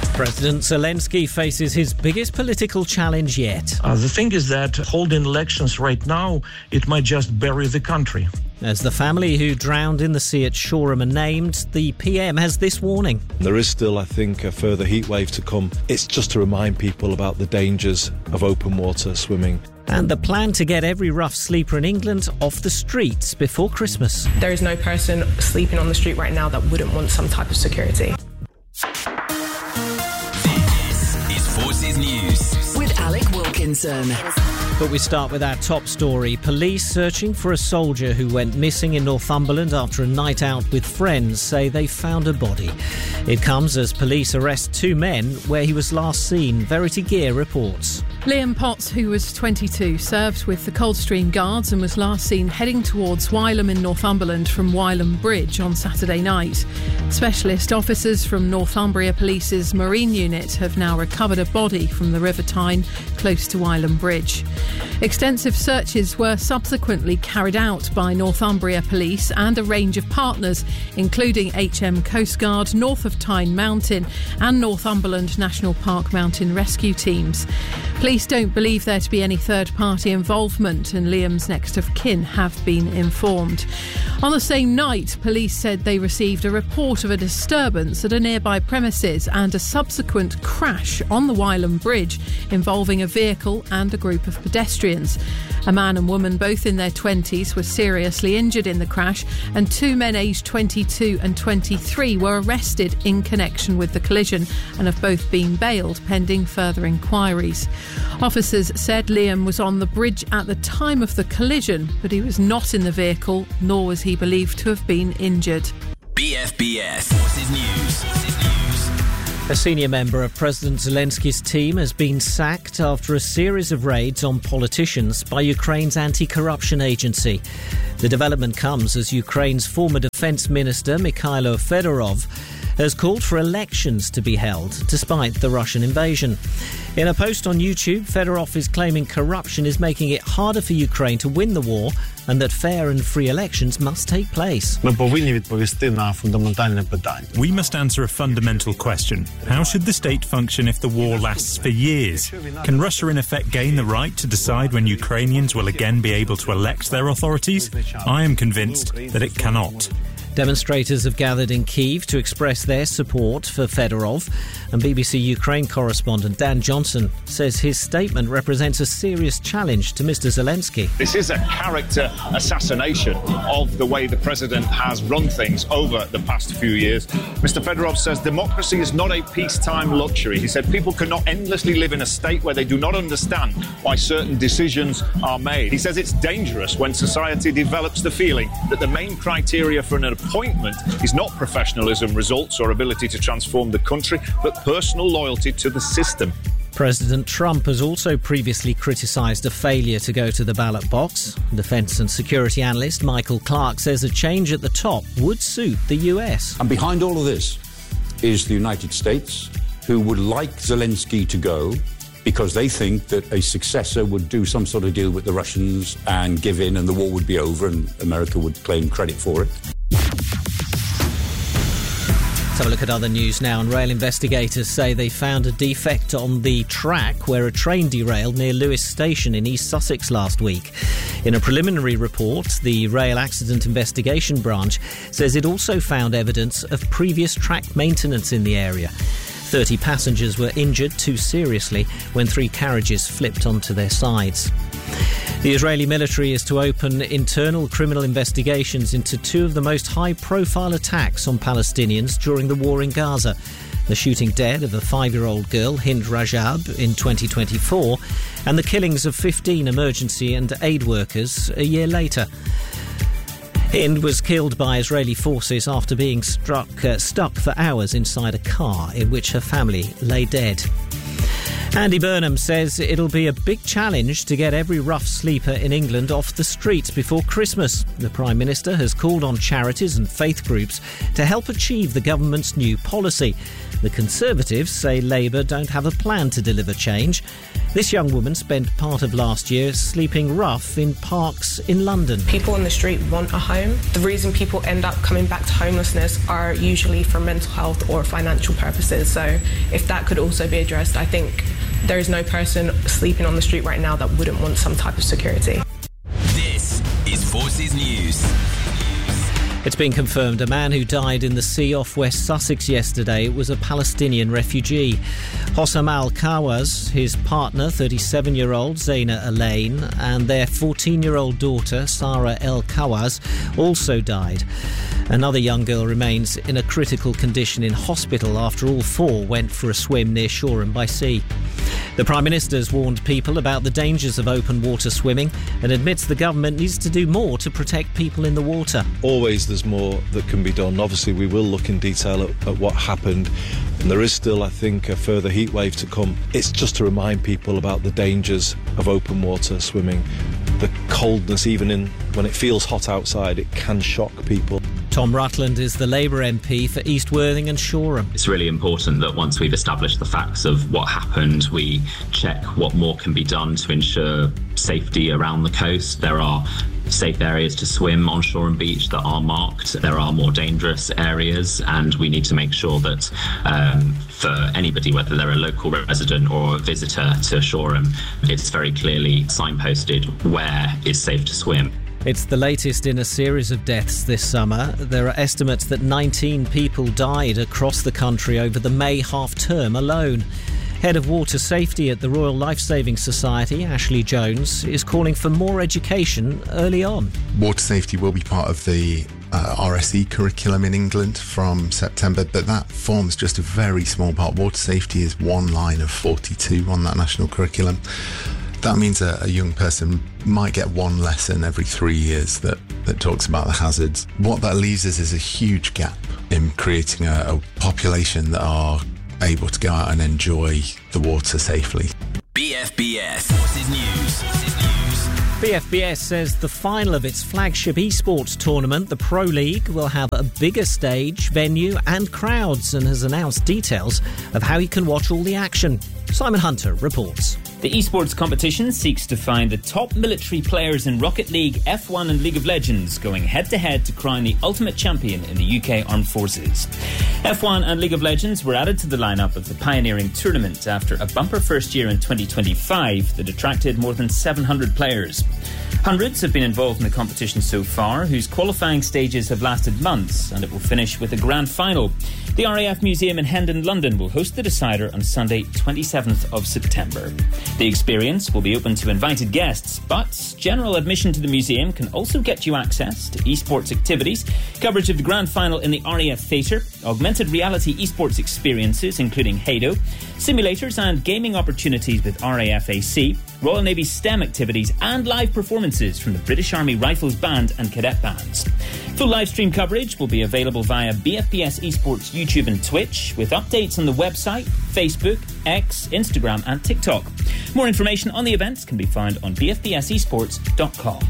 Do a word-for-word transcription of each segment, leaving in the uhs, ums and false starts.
President Zelensky faces his biggest political challenge yet. Uh, the thing is that holding elections right now, it might just bury the country. As the family who drowned in the sea at Shoreham are named, the P M has this warning. There is still, I think, a further heat wave to come. It's just to remind people about the dangers of open water swimming. And the plan to get every rough sleeper in England off the streets before Christmas. There is no person sleeping on the street right now that wouldn't want some type of security. This is Forces News with Alec Wilkinson. But we start with our top story. Police searching for a soldier who went missing in Northumberland after a night out with friends say they found a body. It comes as police arrest two men where he was last seen, Verity Gear reports. Liam Potts, who was twenty-two, served with the Coldstream Guards and was last seen heading towards Wylam in Northumberland from Wylam Bridge on Saturday night. Specialist officers from Northumbria Police's Marine Unit have now recovered a body from the River Tyne close to Wylam Bridge. Extensive searches were subsequently carried out by Northumbria Police and a range of partners, including H M Coast Guard, North of Tyne Mountain and Northumberland National Park Mountain Rescue Teams. Police don't believe there to be any third-party involvement, and Liam's next of kin have been informed. On the same night, police said they received a report of a disturbance at a nearby premises and a subsequent crash on the Wylam Bridge involving a vehicle and a group of pedestrians. A man and woman, both in their twenties, were seriously injured in the crash, and two men aged twenty-two and twenty-three were arrested in connection with the collision and have both been bailed pending further inquiries. Officers said Liam was on the bridge at the time of the collision, but he was not in the vehicle, nor was he believed to have been injured. B F B S Forces News. Forces News. A senior member of President Zelensky's team has been sacked after a series of raids on politicians by Ukraine's anti-corruption agency. The development comes as Ukraine's former defence minister, Mikhailo Fedorov, has called for elections to be held despite the Russian invasion. In a post on YouTube, Fedorov is claiming corruption is making it harder for Ukraine to win the war and that fair and free elections must take place. We must answer a fundamental question. How should the state function if the war lasts for years? Can Russia in effect gain the right to decide when Ukrainians will again be able to elect their authorities? I am convinced that it cannot. Demonstrators have gathered in Kyiv to express their support for Fedorov, and B B C Ukraine correspondent Dan Johnson says his statement represents a serious challenge to Mister Zelensky. This is a character assassination of the way the president has run things over the past few years. Mister Fedorov says democracy is not a peacetime luxury. He said people cannot endlessly live in a state where they do not understand why certain decisions are made. He says it's dangerous when society develops the feeling that the main criteria for an appointment is not professionalism, results or ability to transform the country, but personal loyalty to the system. President Trump has also previously criticised a failure to go to the ballot box. Defence and security analyst Michael Clark says a change at the top would suit the U S. And behind all of this is the United States, who would like Zelensky to go because they think that a successor would do some sort of deal with the Russians and give in and the war would be over and America would claim credit for it. Let's have a look at other news now. And rail investigators say they found a defect on the track where a train derailed near Lewes Station in East Sussex last week. In a preliminary report, the Rail Accident Investigation Branch says it also found evidence of previous track maintenance in the area. thirty passengers were injured too seriously when three carriages flipped onto their sides. The Israeli military is to open internal criminal investigations into two of the most high-profile attacks on Palestinians during the war in Gaza. The shooting dead of a five-year-old girl, Hind Rajab, in twenty twenty-four, and the killings of fifteen emergency and aid workers a year later. Hind was killed by Israeli forces after being struck, uh, stuck for hours inside a car in which her family lay dead. Andy Burnham says it'll be a big challenge to get every rough sleeper in England off the streets before Christmas. The Prime Minister has called on charities and faith groups to help achieve the government's new policy. The Conservatives say Labour don't have a plan to deliver change. This young woman spent part of last year sleeping rough in parks in London. People on the street want a home. The reason people end up coming back to homelessness are usually for mental health or financial purposes. So if that could also be addressed, I think there is no person sleeping on the street right now that wouldn't want some type of security. This is Forces News. It's been confirmed a man who died in the sea off West Sussex yesterday was a Palestinian refugee. Hossam Al-Kawaz, his partner, thirty-seven-year-old Zaina Elaine, and their fourteen-year-old daughter, Sarah El-Kawaz, also died. Another young girl remains in a critical condition in hospital after all four went for a swim near Shoreham by Sea. The Prime Minister's warned people about the dangers of open water swimming and admits the government needs to do more to protect people in the water. Always there's more that can be done. Obviously, we will look in detail at, at what happened, and there is still, I think, a further heat wave to come. It's just to remind people about the dangers of open water swimming. The coldness, even in when it feels hot outside, it can shock people. Tom Rutland is the Labour M P for East Worthing and Shoreham. It's really important that once we've established the facts of what happened, we check what more can be done to ensure safety around the coast. There are safe areas to swim on Shoreham Beach that are marked. There are more dangerous areas, and we need to make sure that um, for anybody, whether they're a local resident or a visitor to Shoreham, it's very clearly signposted where is safe to swim. It's the latest in a series of deaths this summer. There are estimates that nineteen people died across the country over the May half-term alone. Head of Water Safety at the Royal Lifesaving Society, Ashley Jones, is calling for more education early on. Water safety will be part of the uh, R S E curriculum in England from September, but that forms just a very small part. Water safety is one line of forty-two on that national curriculum. That means a, a young person might get one lesson every three years that, that talks about the hazards. What that leaves us is a huge gap in creating a, a population that are able to go out and enjoy the water safely. B F B S Forces News. B F B S says the final of its flagship esports tournament, the Pro League, will have a bigger stage, venue and crowds, and has announced details of how you can watch all the action. Simon Hunter reports. The esports competition seeks to find the top military players in Rocket League, F one and League of Legends, going head-to-head to crown the ultimate champion in the U K Armed Forces. F one and League of Legends were added to the lineup of the pioneering tournament after a bumper first year in twenty twenty-five that attracted more than seven hundred players. Hundreds have been involved in the competition so far, whose qualifying stages have lasted months, and it will finish with a grand final. The R A F Museum in Hendon, London will host the decider on Sunday, twenty-seventh of September. The experience will be open to invited guests, but general admission to the museum can also get you access to esports activities, coverage of the grand final in the R A F Theatre, augmented reality esports experiences including Hado, simulators and gaming opportunities with R A F A C, Royal Navy STEM activities and live performances from the British Army Rifles Band and Cadet Bands. Full live stream coverage will be available via B F B S Esports YouTube and Twitch, with updates on the website, Facebook, X, Instagram and TikTok. More information on the events can be found on b f b s esports dot com.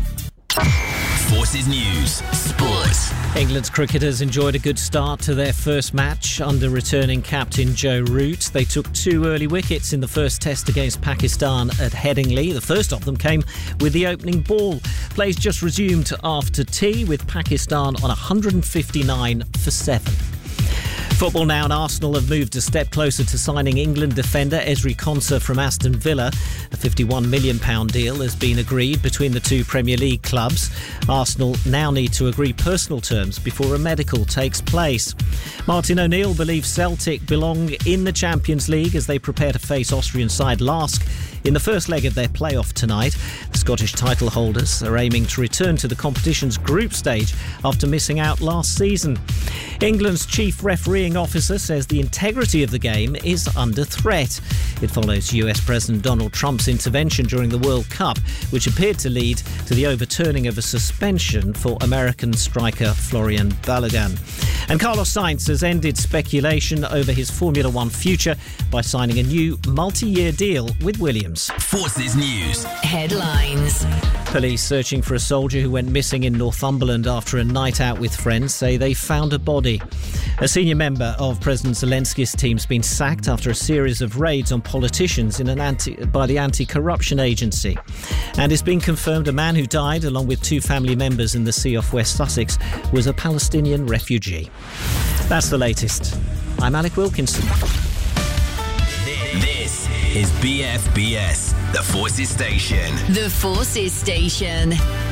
Forces News Sports. England's cricketers enjoyed a good start to their first match under returning captain Joe Root. They took two early wickets in the first test against Pakistan at Headingley. The first of them came with the opening ball. Plays just resumed after tea, with Pakistan on one hundred fifty-nine for seven. Football now, and Arsenal have moved a step closer to signing England defender Ezri Konsa from Aston Villa. A fifty-one million pounds deal has been agreed between the two Premier League clubs. Arsenal now need to agree personal terms before a medical takes place. Martin O'Neill believes Celtic belong in the Champions League as they prepare to face Austrian side Lask in the first leg of their playoff tonight. The Scottish title holders are aiming to return to the competition's group stage after missing out last season. England's chief refereeing officer says the integrity of the game is under threat. It follows U S President Donald Trump's intervention during the World Cup, which appeared to lead to the overturning of a suspension for American striker Florian Balogun. And Carlos Sainz has ended speculation over his Formula One future by signing a new multi-year deal with Williams. Williams. Forces News. Headlines. Police searching for a soldier who went missing in Northumberland after a night out with friends say they found a body. A senior member of President Zelensky's team's been sacked after a series of raids on politicians in an anti, by the anti-corruption agency. And it's been confirmed a man who died, along with two family members in the sea off West Sussex, was a Palestinian refugee. That's the latest. I'm Alec Wilkinson. This is B F B S, the Forces Station. The Forces Station.